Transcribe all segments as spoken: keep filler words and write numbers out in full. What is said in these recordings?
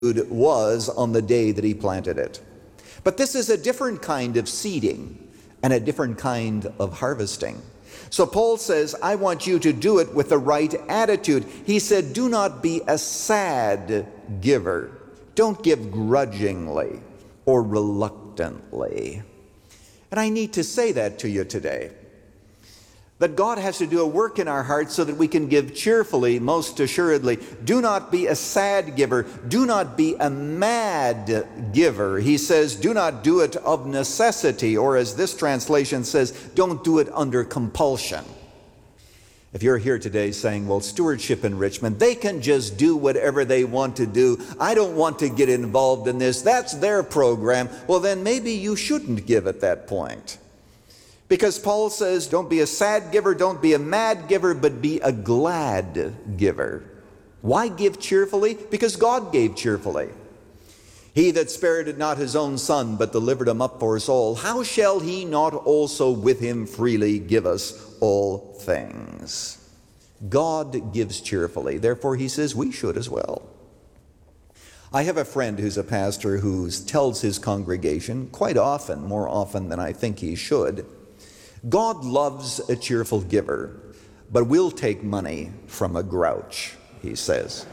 was on the day that he planted it. But this is a different kind of seeding and a different kind of harvesting. So Paul says, I want you to do it with the right attitude. He said, do not be a sad giver. Don't give grudgingly or reluctantly. And I need to say that to you today, that God has to do a work in our hearts so that we can give cheerfully, most assuredly. Do not be a sad giver. Do not be a mad giver. He says, do not do it of necessity, or as this translation says, don't do it under compulsion. If you're here today saying, well, Stewardship Enrichment, they can just do whatever they want to do. I don't want to get involved in this. That's their program. Well, then maybe you shouldn't give at that point. Because Paul says, don't be a sad giver, don't be a mad giver, but be a glad giver. Why give cheerfully? Because God gave cheerfully. He that spared not his own son, but delivered him up for us all, how shall he not also with him freely give us all things? God gives cheerfully. Therefore, he says we should as well. I have a friend who's a pastor who tells his congregation quite often, more often than I think he should, God loves a cheerful giver, but we'll take money from a grouch, he says.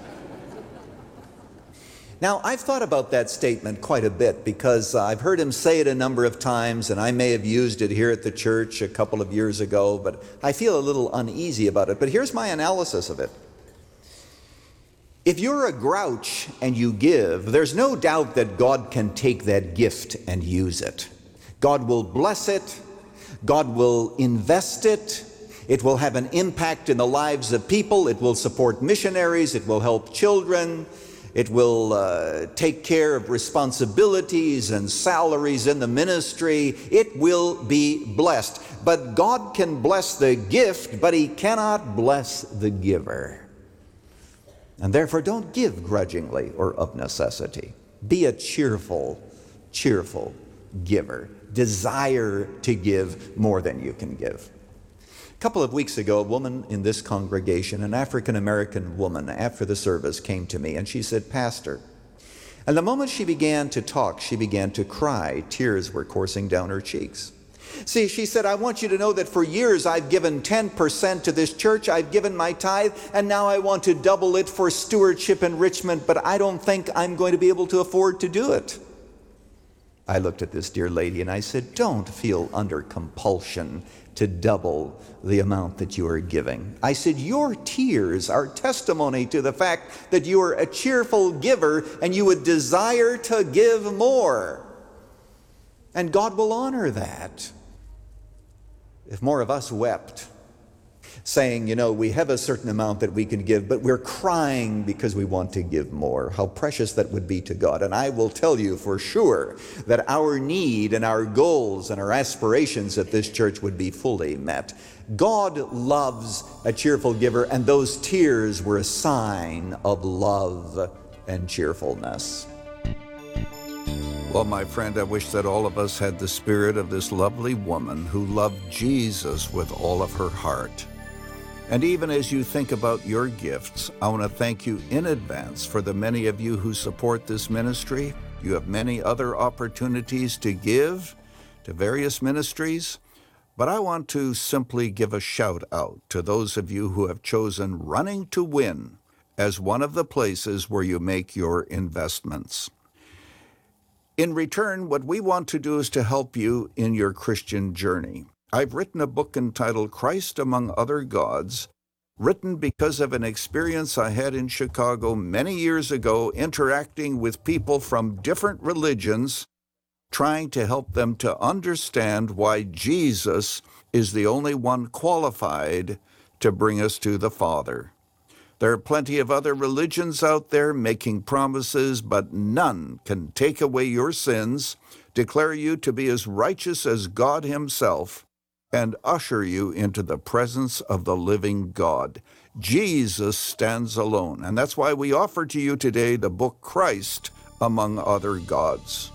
Now, I've thought about that statement quite a bit because I've heard him say it a number of times, and I may have used it here at the church a couple of years ago, but I feel a little uneasy about it. But here's my analysis of it. If you're a grouch and you give, there's no doubt that God can take that gift and use it. God will bless it. God will invest it. It will have an impact in the lives of people. It will support missionaries. It will help children. It will uh, take care of responsibilities and salaries in the ministry. It will be blessed. But God can bless the gift, but he cannot bless the giver. And therefore, don't give grudgingly or of necessity. Be a cheerful, cheerful giver. Desire to give more than you can give. A couple of weeks ago, a woman in this congregation, an African-American woman, after the service came to me and she said, Pastor, and the moment she began to talk, she began to cry. Tears were coursing down her cheeks. See, she said, I want you to know that for years I've given ten percent to this church. I've given my tithe, and now I want to double it for Stewardship Enrichment, but I don't think I'm going to be able to afford to do it. I looked at this dear lady and I said, don't feel under compulsion to double the amount that you are giving. I said, your tears are testimony to the fact that you are a cheerful giver and you would desire to give more. And God will honor that. If more of us wept, saying, you know, we have a certain amount that we can give, but we're crying because we want to give more. How precious that would be to God. And I will tell you for sure that our need and our goals and our aspirations at this church would be fully met. God loves a cheerful giver, and those tears were a sign of love and cheerfulness. Well, my friend, I wish that all of us had the spirit of this lovely woman who loved Jesus with all of her heart. And even as you think about your gifts, I want to thank you in advance for the many of you who support this ministry. You have many other opportunities to give to various ministries, but I want to simply give a shout out to those of you who have chosen Running to Win as one of the places where you make your investments. In return, what we want to do is to help you in your Christian journey. I've written a book entitled Christ Among Other Gods, written because of an experience I had in Chicago many years ago, interacting with people from different religions, trying to help them to understand why Jesus is the only one qualified to bring us to the Father. There are plenty of other religions out there making promises, but none can take away your sins, declare you to be as righteous as God himself, and usher you into the presence of the living God. Jesus stands alone, and that's why we offer to you today the book Christ Among Other Gods.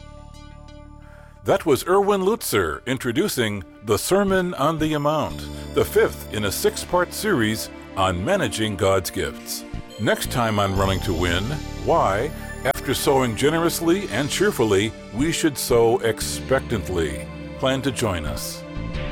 That was Erwin Lutzer introducing The Sermon on the Amount, the fifth in a six-part series on managing God's gifts. Next time on Running to Win, why After sowing generously and cheerfully, we should sow expectantly. Plan to join us.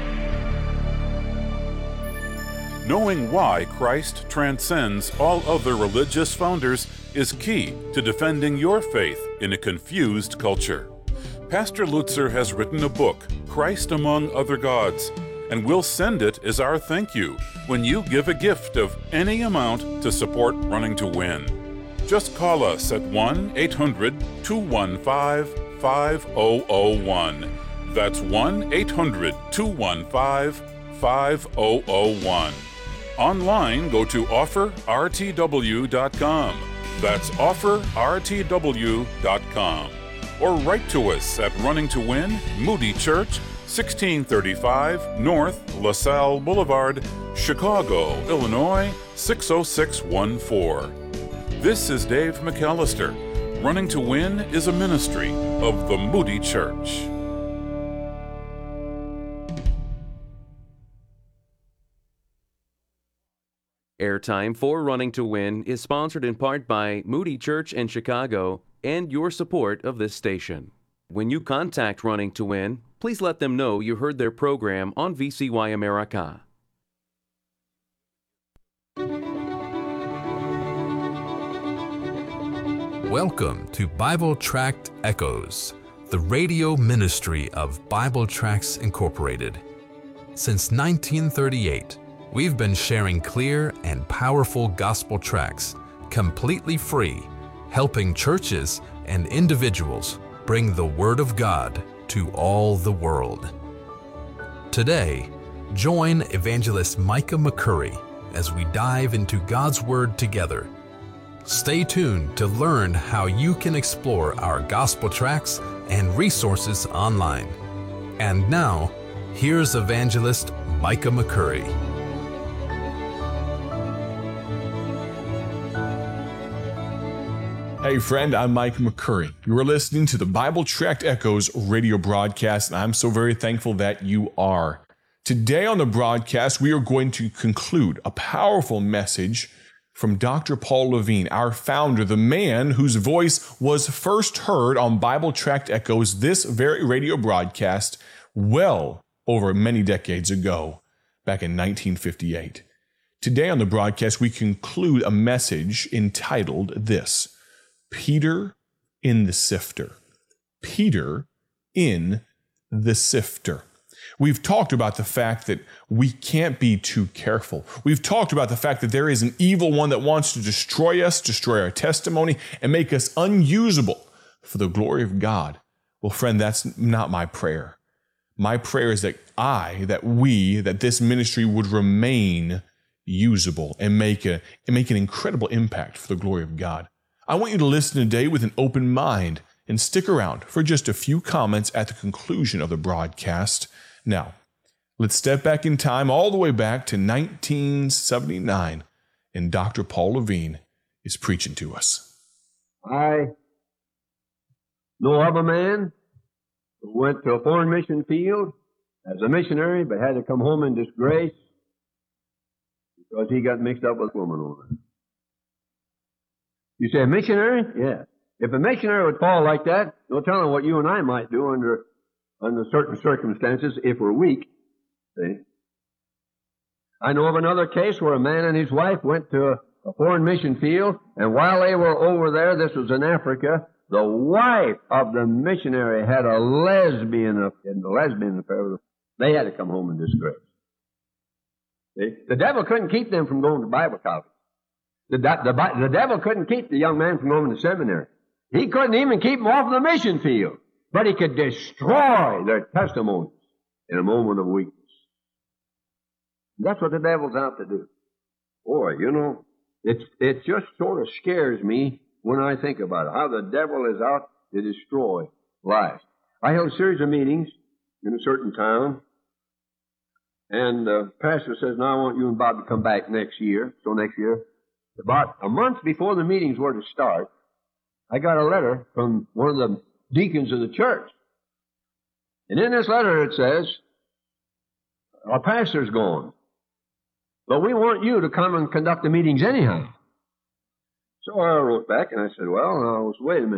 Knowing why Christ transcends all other religious founders is key to defending your faith in a confused culture. Pastor Lutzer has written a book, Christ Among Other Gods, and we'll send it as our thank you when you give a gift of any amount to support Running to Win. Just call us at one eight hundred two one five five zero zero one. That's one eight hundred two one five five zero zero one. Online, go to offer r t w dot com. That's offer r t w dot com. Or write to us at Running to Win, Moody Church, sixteen thirty-five North LaSalle Boulevard, Chicago, Illinois, six oh six one four. This is Dave McAllister. Running to Win is a ministry of the Moody Church. Airtime for Running to Win is sponsored in part by Moody Church in Chicago and your support of this station. When you contact Running to Win, please let them know you heard their program on V C Y America. Welcome to Bible Tract Echoes, the radio ministry of Bible Tracts Incorporated. Since nineteen thirty-eight, we've been sharing clear and powerful gospel tracts, completely free, helping churches and individuals bring the Word of God to all the world. Today, join Evangelist Micah McCurry as we dive into God's Word together. Stay tuned to learn how you can explore our gospel tracts and resources online. And now, here's Evangelist Micah McCurry. Hey friend, I'm Mike McCurry. You are listening to the Bible Tract Echoes radio broadcast, and I'm so very thankful that you are. Today on the broadcast, we are going to conclude a powerful message from Doctor Paul Levine, our founder, the man whose voice was first heard on Bible Tract Echoes, this very radio broadcast, well over many decades ago, back in nineteen fifty-eight. Today on the broadcast, we conclude a message entitled this: Peter in the Sifter. Peter in the Sifter. We've talked about the fact that we can't be too careful. We've talked about the fact that there is an evil one that wants to destroy us, destroy our testimony, and make us unusable for the glory of God. Well, friend, that's not my prayer. My prayer is that I, that we, that this ministry would remain usable and make a and make an incredible impact for the glory of God. I want you to listen today with an open mind and stick around for just a few comments at the conclusion of the broadcast. Now, let's step back in time all the way back to nineteen seventy-nine, and Doctor Paul Levine is preaching to us. I know of a man who went to a foreign mission field as a missionary, but had to come home in disgrace because he got mixed up with a woman over there. You say a missionary? Yeah. If a missionary would fall like that, no telling what you and I might do under under certain circumstances if we're weak. See? I know of another case where a man and his wife went to a, a foreign mission field, and while they were over there, this was in Africa, the wife of the missionary had a lesbian, a lesbian affair with her. They had to come home in disgrace. See? The devil couldn't keep them from going to Bible college. The, the, the devil couldn't keep the young man from going to seminary. He couldn't even keep them off the mission field. But he could destroy their testimonies in a moment of weakness. That's what the devil's out to do. Boy, you know, it's, it just sort of scares me when I think about it, how the devil is out to destroy lives. I held a series of meetings in a certain town, and the pastor says, now I want you and Bob to come back next year. So next year, about a month before the meetings were to start, I got a letter from one of the deacons of the church. And in this letter it says, our pastor's gone, but we want you to come and conduct the meetings anyhow. So I wrote back and I said, well, now, wait a minute.